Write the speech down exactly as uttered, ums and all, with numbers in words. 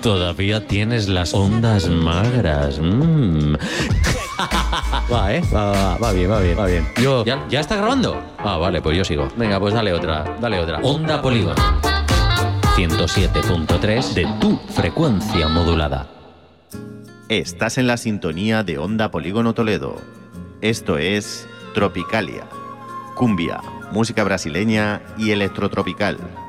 Todavía tienes las ondas magras. Mm. Va, ¿eh? Va, va, va bien, va bien, va bien. Yo, ¿ya, ¿Ya está grabando? Ah, vale, pues yo sigo. Venga, pues dale otra, dale otra. Onda Polígono. ciento siete punto tres de tu frecuencia modulada. Estás en la sintonía de Onda Polígono Toledo. Esto es Tropicalia. Cumbia, música brasileña y electrotropical.